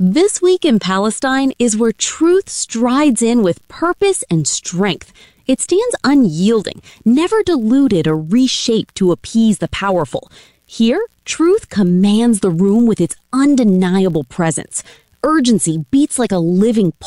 This week in Palestine is where truth strides in with purpose and strength. It stands unyielding, never diluted or reshaped to appease the powerful. Here, truth commands the room with its undeniable presence. Urgency beats like a living